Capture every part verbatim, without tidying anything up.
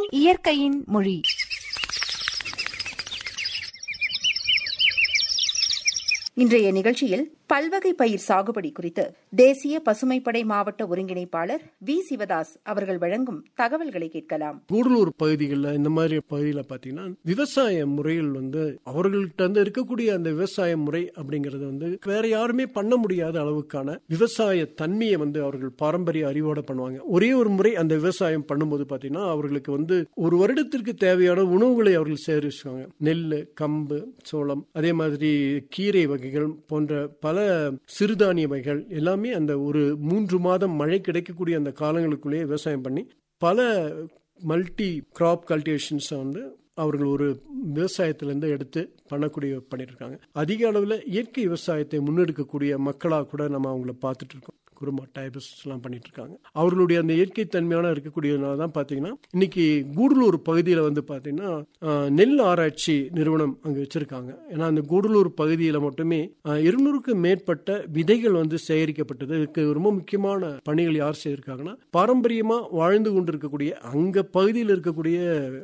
இயற்கையின் மொழி. இன்றைய நிகழ்ச்சியில் பல்வகை பயிர் சாகுபடி குறித்து தேசிய பசுமைப்படை மாவட்ட ஒருங்கிணைப்பாளர் வி சிவதாஸ் அவர்கள் வழங்கும் தகவல்களை கேட்கலாம். கூடலூர் பகுதிகளில் இந்த மாதிரி பகுதியில் பார்த்தீங்கன்னா விவசாய முறையில் வந்து அவர்கள்ட்ட வந்து இருக்கக்கூடிய அந்த விவசாய முறை அப்படிங்கறது வந்து வேற யாருமே பண்ண முடியாத அளவுக்கான விவசாய தன்மையை வந்து அவர்கள் பாரம்பரிய அறிவோட பண்ணுவாங்க. ஒரே ஒரு முறை அந்த விவசாயம் பண்ணும்போது பார்த்தீங்கன்னா அவர்களுக்கு வந்து ஒரு வருடத்திற்கு தேவையான உணவுகளை அவர்கள் சேகரிச்சுவாங்க. நெல், கம்பு, சோளம், அதே மாதிரி கீரை வகைகள் போன்ற பல சிறுதானிய வகைகள் எல்லாமே அந்த ஒரு மூன்று மாதம் மழை கிடைக்கக்கூடிய அந்த காலங்களுக்குள்ளேயே விவசாயம் பண்ணி பல மல்டி கிராப் கல்டிவேஷன்ஸ் வந்து அவர்கள் ஒரு விவசாயத்திலிருந்து எடுத்து பண்ணக்கூடிய பண்ணியிருக்காங்க. அதிக அளவில் இயற்கை விவசாயத்தை முன்னெடுக்கக்கூடிய மக்களாக கூட நம்ம அவங்கள பார்த்துட்டு இருக்கோம். குருமா டைபஸ் எல்லாம் பண்ணிட்டு இருக்காங்க. அவர்களுடைய அந்த இயற்கை தன்மையான இருக்கக்கூடியதுனால தான் பார்த்தீங்கன்னா இன்னைக்கு கூடலூர் பகுதியில் வந்து பார்த்தீங்கன்னா நெல் ஆராய்ச்சி நிறுவனம் அங்கே வச்சிருக்காங்க. ஏன்னா அந்த கூடலூர் பகுதியில் மட்டுமே இருநூறுக்கு மேற்பட்ட விதைகள் வந்து சேகரிக்கப்பட்டது. இதுக்கு ரொம்ப முக்கியமான பணிகள் யார் செய்திருக்காங்கன்னா பாரம்பரியமா வாழ்ந்து கொண்டிருக்கக்கூடிய அங்க பகுதியில் இருக்கக்கூடிய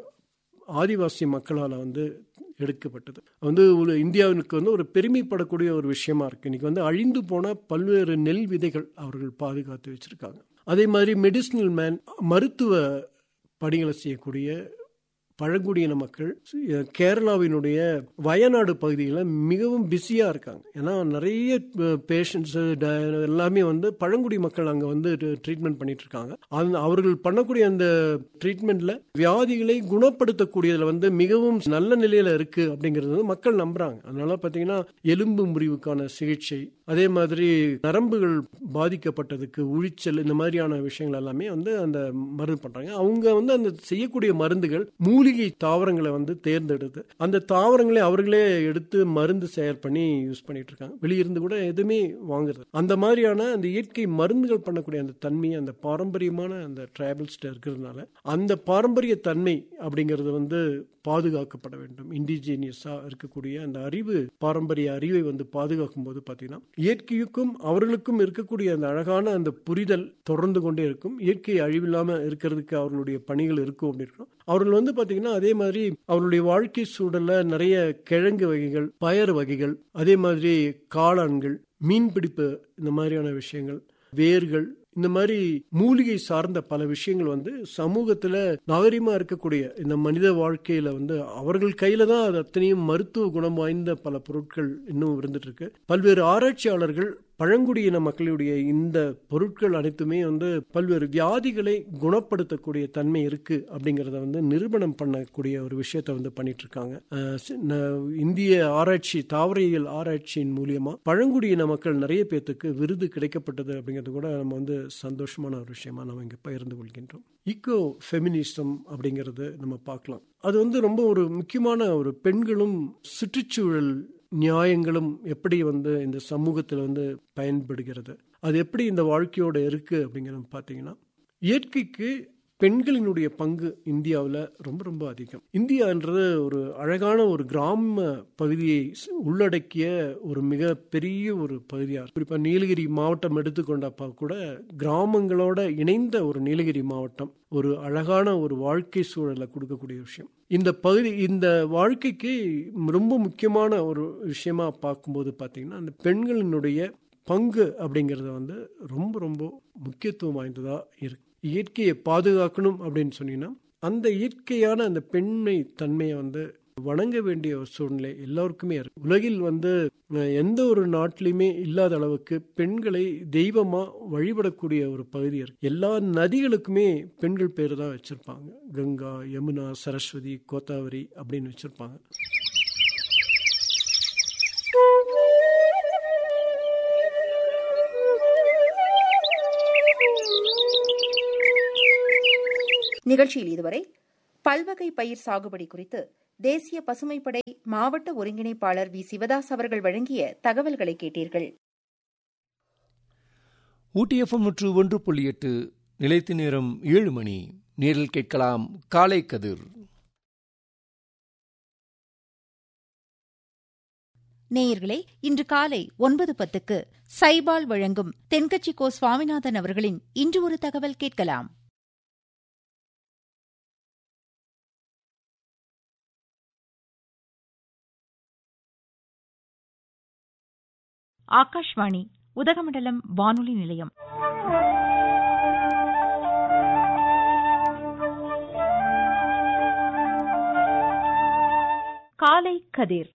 ஆதிவாசி மக்களால் வந்து எடுக்கப்பட்டது. வந்து ஒரு இந்தியாவிற்கு வந்து ஒரு பெருமைப்படக்கூடிய ஒரு விஷயமா இருக்கு. இன்னைக்கு வந்து அழிந்து போன பல்வேறு நெல் விதைகள் அவர்கள் பாதுகாத்து வச்சிருக்காங்க. அதே மாதிரி மெடிசினல் மேன் மருத்துவ பணிகளை செய்யக்கூடிய பழங்குடியின மக்கள் கேரளாவினுடைய வயநாடு பகுதியில் மிகவும் பிஸியா இருக்காங்க. ஏன்னா நிறைய பேஷண்ட்ஸ் எல்லாமே வந்து பழங்குடி மக்கள் அங்க வந்து ட்ரீட்மெண்ட் பண்ணிட்டு இருக்காங்க. அவர்கள் பண்ணக்கூடிய அந்த ட்ரீட்மெண்ட்ல வியாதிகளை குணப்படுத்தக்கூடியதுல வந்து மிகவும் நல்ல நிலையில இருக்கு அப்படிங்கிறது வந்து மக்கள் நம்புறாங்க. அதனால பாத்தீங்கன்னா எலும்பு முறிவுக்கான சிகிச்சை, அதே மாதிரி நரம்புகள் பாதிக்கப்பட்டதுக்கு உழிச்சல், இந்த மாதிரியான விஷயங்கள் எல்லாமே வந்து அந்த மருந்து பண்றாங்க. அவங்க வந்து அந்த செய்யக்கூடிய மருந்துகள் மூலிகை தாவரங்களை வந்து தேர்ந்தெடுத்து அந்த தாவரங்களை அவர்களே எடுத்து மருந்து தயார் பண்ணி யூஸ் பண்ணிட்டு இருக்காங்க. வெளியிருந்து கூட எதுவுமே வாங்குறது. அந்த மாதிரியான அந்த இயற்கை மருந்துகள் பண்ணக்கூடிய அந்த தன்மை அந்த பாரம்பரியமான அந்த டிரைபல்ஸ்ட இருக்கிறதுனால அந்த பாரம்பரிய தன்மை அப்படிங்கிறது வந்து பாதுகாக்கப்பட வேண்டும். இண்டிஜினியஸா இருக்கக்கூடிய அந்த அறிவு, பாரம்பரிய அறிவை வந்து பாதுகாக்கும் போது பார்த்தீங்கன்னா இயற்கைக்கும் அவர்களுக்கும் இருக்கக்கூடிய அந்த அழகான அந்த புரிதல் தொடர்ந்து கொண்டே இருக்கும். இயற்கை அழிவில்லாம இருக்கிறதுக்கு அவர்களுடைய பணிகள் இருக்கும் அப்படின்னு அவர்கள் வந்து பார்த்தீங்கன்னா அதே மாதிரி அவருடைய வாழ்க்கை சூழல்ல நிறைய கிழங்கு வகைகள், பயறு வகைகள், அதே மாதிரி காளான்கள், மீன்பிடிப்பு, இந்த மாதிரியான விஷயங்கள், வேர்கள், இந்த மாதிரி மூலிகை சார்ந்த பல விஷயங்கள் வந்து சமூகத்துல நாகரிகமா இருக்கக்கூடிய இந்த மனித வாழ்க்கையில வந்து அவர்கள் கையில தான் அது அத்தனையும் மருத்துவ குணம் வாய்ந்த பல பொருட்கள் இன்னும் இருந்துட்டு இருக்கு. பல்வேறு ஆராய்ச்சியாளர்கள் பழங்குடியின மக்களுடைய இந்த பொருட்கள் அனைத்துமே வந்து பல்வேறு வியாதிகளை குணப்படுத்தக்கூடிய தன்மை இருக்கு அப்படிங்கறத வந்து நிரூபணம் பண்ணக்கூடிய ஒரு விஷயத்த வந்து பண்ணிட்டு இருக்காங்க. இந்திய ஆராய்ச்சி, தாவரியல் ஆராய்ச்சியின் மூலியமா பழங்குடியின மக்கள் நிறைய பேத்துக்கு விருது கிடைக்கப்பட்டது அப்படிங்கிறது கூட நம்ம வந்து சந்தோஷமான ஒரு விஷயமா நம்ம இங்க பகிர்ந்து கொள்கின்றோம். ஈகோ ஃபெமினிசம் அப்படிங்கறது நம்ம பார்க்கலாம். அது வந்து ரொம்ப ஒரு முக்கியமான ஒரு பெண்களும் சுற்றுச்சூழல் நியாயங்களும் எப்படி வந்து இந்த சமூகத்தில் வந்து பயன்படுகிறது, அது எப்படி இந்த வாழ்க்கையோட இருக்கு அப்படிங்கிறது பார்த்தீங்கன்னா இயற்கைக்கு பெண்களினுடைய பங்கு இந்தியாவில் ரொம்ப ரொம்ப அதிகம். இந்தியான்றது ஒரு அழகான ஒரு கிராம பகுதியை உள்ளடக்கிய ஒரு மிக பெரிய ஒரு பகுதியாக இருக்கு. குறிப்பாக நீலகிரி மாவட்டம் எடுத்துக்கொண்டப்பா கூட கிராமங்களோட இணைந்த ஒரு நீலகிரி மாவட்டம் ஒரு அழகான ஒரு வாழ்க்கை சூழலை கொடுக்கக்கூடிய விஷயம். இந்த பகுதி இந்த வாழ்க்கைக்கு ரொம்ப முக்கியமான ஒரு விஷயமா பார்க்கும்போது பார்த்தீங்கன்னா அந்த பெண்களினுடைய பங்கு அப்படிங்கிறத வந்து ரொம்ப ரொம்ப முக்கியத்துவம் வாய்ந்ததா இருக்கு. இயற்கையை பாதுகாக்கணும் அப்படின்னு சொன்னீங்கன்னா அந்த இயற்கையான அந்த பெண்மை தன்மையை வந்து வணங்க வேண்டிய ஒரு சூழ்நிலை எல்லாருக்குமே இருக்கு. உலகில் வந்து எந்த ஒரு நாட்டிலுமே இல்லாத அளவுக்கு பெண்களை தெய்வமா வழிபடக்கூடிய ஒரு பகுதி இருக்கு. எல்லா நதிகளுக்குமே பெண்கள் பேரு தான் வச்சிருப்பாங்க. கங்கா, யமுனா, சரஸ்வதி, கோதாவரி அப்படின்னு வச்சிருப்பாங்க. நிகழ்ச்சியில் இதுவரை பல்வகை பயிர் சாகுபடி குறித்து தேசிய பசுமைப்படை மாவட்ட ஒருங்கிணைப்பாளர் வி சிவதாஸ் அவர்கள் வழங்கிய தகவல்களை கேட்டீர்கள். ஊட்டி எஃப்எம் நூற்று ஒன்று புள்ளி எட்டு நிலைத்து நேரம் ஏழு மணி. நேரில் கேட்கலாம் காலை கதிர். நேயர்களே, இன்று காலை ஒன்பது பத்துக்கு சைபால் வழங்கும் தென்கட்சி கோ சுவாமிநாதன் அவர்களின் இன்று ஒரு தகவல் கேட்கலாம். ஆகாஷ்வாணி உதகமண்டலம் வானொலி நிலையம். காலை கதிர்.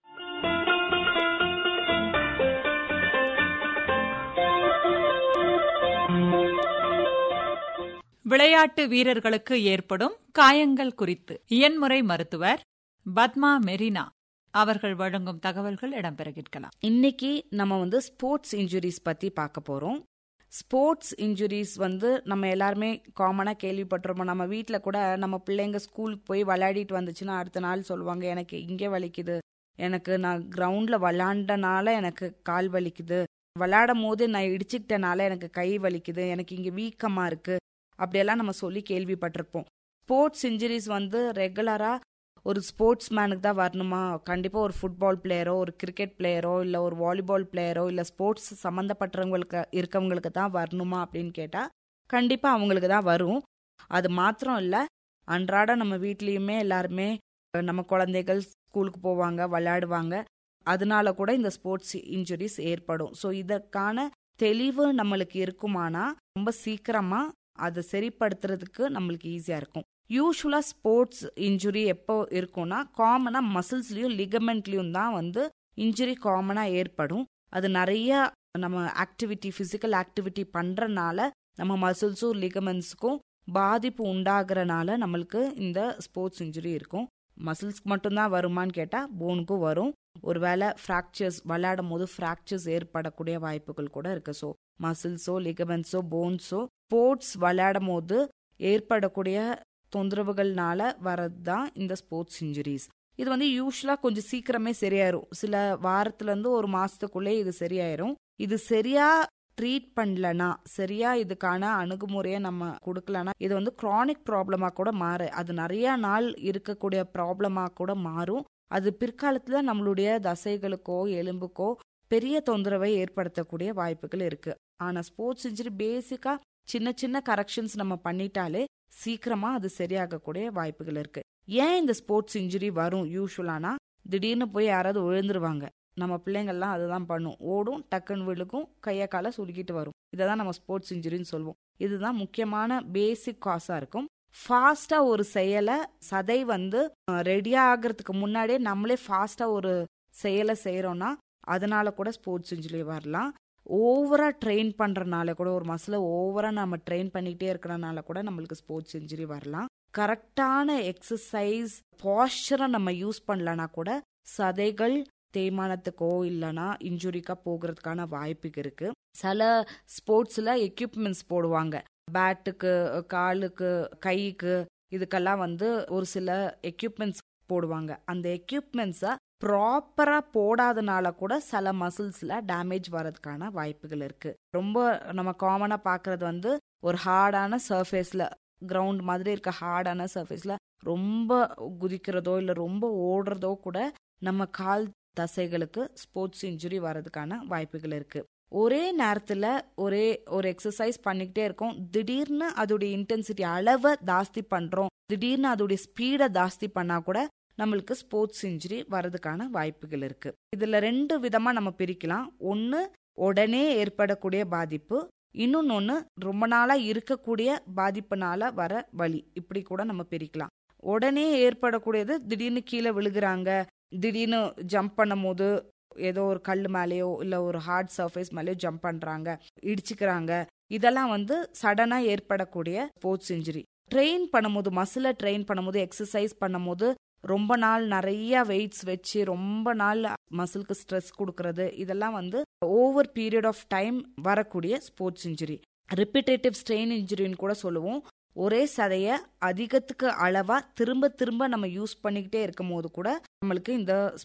விளையாட்டு வீரர்களுக்கு ஏற்படும் காயங்கள் குறித்து இயன்முறை மருத்துவர் பத்மா மெரினா அவர்கள் வழங்கும் தகவல்கள் இடம்பெற கேட்கலாம். இன்னைக்கு நம்ம வந்து ஸ்போர்ட்ஸ் இன்ஜுரிஸ் பத்தி பார்க்க போறோம். ஸ்போர்ட்ஸ் இன்ஜுரிஸ் வந்து நம்ம எல்லாருமே காமனா கேள்விப்பட்டிருப்போம். நம்ம வீட்டில் கூட நம்ம பிள்ளைங்க ஸ்கூலுக்கு போய் விளையாடிட்டு வந்துச்சுன்னா அடுத்த நாள் சொல்லுவாங்க, எனக்கு இங்கே வலிக்குது, எனக்கு நான் கிரவுண்ட்ல விளையாண்டனால எனக்கு கால் வலிக்குது, விளையாடும் போது நான் இடிச்சுக்கிட்டனால எனக்கு கை வலிக்குது, எனக்கு இங்கே வீக்கமா இருக்கு, அப்படியெல்லாம் நம்ம சொல்லி கேள்விப்பட்டிருப்போம். ஸ்போர்ட்ஸ் இன்ஜுரிஸ் வந்து ரெகுலரா ஒரு ஸ்போர்ட்ஸ் மேனுக்கு தான் வரணுமா? கண்டிப்பா ஒரு ஃபுட்பால் பிளேயரோ, ஒரு கிரிக்கெட் பிளேயரோ, இல்ல ஒரு வாலிபால் பிளேயரோ, இல்ல ஸ்போர்ட்ஸ் சம்பந்தப்பட்டவங்களுக்கு இருக்கவங்களுக்கு தான் வரணுமா அப்படின்னு கேட்டா கண்டிப்பா அவங்களுக்கு தான் வரும். அது மாத்திரம் இல்ல, அன்றாட நம்ம வீட்லயுமே எல்லாருமே நம்ம குழந்தைகள் ஸ்கூலுக்கு போவாங்க, விளையாடுவாங்க, அதனால கூட இந்த ஸ்போர்ட்ஸ் இன்ஜுரிஸ் ஏற்படும். ஸோ இதற்கான தெளிவு நம்மளுக்கு இருக்குமானா ரொம்ப சீக்கிரமா அதை சரிப்படுத்துறதுக்கு நம்மளுக்கு ஈஸியா இருக்கும். யூஸ்வலா ஸ்போர்ட்ஸ் இன்ஜுரி எப்போ இருக்கும்னா காமனா மசில்ஸ்லயும் லிகமெண்ட்லயும் தான் வந்து இன்ஜுரி காமனா ஏற்படும். அது நிறைய நம்ம ஆக்டிவிட்டி பிசிக்கல் ஆக்டிவிட்டி பண்றனால நம்ம மசில்ஸும் லிகமெண்ட்ஸுக்கும் பாதிப்பு உண்டாகிறனால நம்மளுக்கு இந்த ஸ்போர்ட்ஸ் இன்ஜுரி இருக்கும். மசில்ஸ்க்கு மட்டும்தான் வருமானு கேட்டா போனுக்கும் வரும். ஒருவேளை ஃப்ராக்சர்ஸ் விளையாடும் போது ஃப்ராக்சர்ஸ் ஏற்படக்கூடிய வாய்ப்புகள் கூட இருக்கு. ஸோ மசில்ஸோ லிகமெண்ட்ஸோ போன்ஸோ ஸ்போர்ட்ஸ் விளையாடும் போது ஏற்படக்கூடிய தொந்தரவுகள்னால வரதுதான் இந்த ஸ்போர்ட்ஸ் இன்ஜுரிஸ். இது வந்து யூஸ்வலா கொஞ்சம் சீக்கிரமே சரியாயிரும். சில வாரத்துல இருந்து ஒரு மாசத்துக்குள்ளே இது சரியாயிரும். இது சரியா ட்ரீட் பண்ணலனா, சரியா இதுக்கான அணுகுமுறையை நம்ம கொடுக்கலனா இது வந்து கிரானிக் ப்ராப்ளமா கூட மாறு. அது நிறைய நாள் இருக்கக்கூடிய ப்ராப்ளமா கூட மாறும். அது பிற்காலத்துல நம்மளுடைய தசைகளுக்கோ எலும்புக்கோ பெரிய தொந்தரவை ஏற்படுத்தக்கூடிய வாய்ப்புகள் இருக்கு. ஆனா ஸ்போர்ட்ஸ் இன்ஜுரி பேசிக்கா சின்ன சின்ன கரெக்ஷன்ஸ் நம்ம பண்ணிட்டாலே சீக்கிரமா அது சரியாகக்கூடிய வாய்ப்புகள் இருக்கு. ஏன் இந்த ஸ்போர்ட்ஸ் இன்ஜுரி வரும் யூஸ்வலானா, திடீர்னு போய் யாராவது விழுந்துருவாங்க. நம்ம பிள்ளைங்கள்லாம் அதுதான் பண்ணும், ஓடும், டக்குன்னு விழுக்கும், கைய காலை சுருக்கிட்டு வரும். இதைதான் நம்ம ஸ்போர்ட்ஸ் இன்ஜுரின்னு சொல்லுவோம். இதுதான் முக்கியமான பேசிக் காஸா இருக்கும். ஃபாஸ்டா ஒரு செயலை சதை வந்து ரெடி ஆகிறதுக்கு முன்னாடியே நம்மளே ஃபாஸ்டா ஒரு செயலை செய்யறோம்னா அதனால கூட ஸ்போர்ட்ஸ் இன்ஜுரி வரலாம். ஓவரா ட்ரெயின் பண்றதுனால கூட, ஒரு மசில ஓவரா நம்ம ட்ரெயின் பண்ணிக்கிட்டே இருக்கிறனால கூட நம்மளுக்கு ஸ்போர்ட்ஸ் இன்ஜுரி வரலாம். கரெக்டான எக்ஸசைஸ் பாஸ்டரை நம்ம யூஸ் பண்ணலனா கூட சதைகள் தேய்மானத்துக்கோ இல்லைன்னா இன்ஜுரிக்கா போகிறதுக்கான வாய்ப்பு இருக்கு. சில ஸ்போர்ட்ஸ்ல எக்யூப்மெண்ட்ஸ் போடுவாங்க, பேட்டுக்கு, காலுக்கு, கைக்கு, இதுக்கெல்லாம் வந்து ஒரு சில எக்யூப்மெண்ட்ஸ் போடுவாங்க. அந்த எக்யூப்மெண்ட்ஸை ப்ராப்பரா போடாதனால கூட சில மசில்ஸ்ல டேமேஜ் வரதுக்கான வாய்ப்புகள் இருக்கு. ரொம்ப நம்ம காமனா பாக்குறது வந்து ஒரு ஹார்டான சர்ஃபேஸ்ல, கிரவுண்ட் மாதிரி இருக்க ஹார்டான சர்ஃபேஸ்ல ரொம்ப குதிக்கிறதோ இல்ல ரொம்ப ஓடுறதோ கூட நம்ம கால் தசைகளுக்கு ஸ்போர்ட்ஸ் இன்ஜுரி வரதுக்கான வாய்ப்புகள் இருக்கு. ஒரே நேரத்துல ஒரே ஒரு எக்ஸசைஸ் பண்ணிக்கிட்டே இருக்கோம், திடீர்னு அதோடைய இன்டென்சிட்டி அளவை ஜாஸ்தி பண்றோம், திடீர்னு அதோடைய ஸ்பீடை ஜாஸ்தி பண்ணா கூட நம்மளுக்கு ஸ்போர்ட்ஸ் இன்ஜுரி வரதுக்கான வாய்ப்புகள் இருக்கு. இதுல ரெண்டு விதமா நம்ம பிரிக்கலாம். ஒன்னு உடனே ஏற்படக்கூடிய பாதிப்பு, இன்னொன்னு ஒண்ணு ரொம்ப நாளா இருக்கக்கூடிய பாதிப்புனால வர வலி. இப்படி கூட நம்ம பிரிக்கலாம். உடனே ஏற்படக்கூடியது திடீர்னு கீழே விழுகிறாங்க, திடீர்னு ஜம்ப் பண்ணும் போது ஏதோ ஒரு கல் மேலேயோ இல்ல ஒரு ஹார்ட் சர்ஃபேஸ் மேலேயோ ஜம்ப் பண்றாங்க, இடிச்சுக்கிறாங்க, இதெல்லாம் வந்து சடனா ஏற்படக்கூடிய ஸ்போர்ட்ஸ் இன்ஜுரி. ட்ரெயின் பண்ணும்போது, மசில ட்ரெயின் பண்ணும்போது, எக்ஸசைஸ் பண்ணும்போது ரொம்ப நாள் நிறைய வெயிட்ஸ் வச்சு ரொம்ப நாள் மசிலுக்கு ஸ்ட்ரெஸ் கொடுக்கறது, இதெல்லாம் வந்து ஓவர் பீரியட் ஆஃப் டைம் வரக்கூடிய ஸ்போர்ட்ஸ் இன்ஜுரி. ரிப்பீட்டேட்டிவ் ஸ்ட்ரெயின் இன்ஜுரின்னு கூட சொல்லுவோம். ஒரே சதைய அதிகத்துக்கு அளவா திரும்ப திரும்ப நம்ம யூஸ் பண்ணிக்கிட்டே இருக்கும் போது கூட நம்மளுக்கு இந்த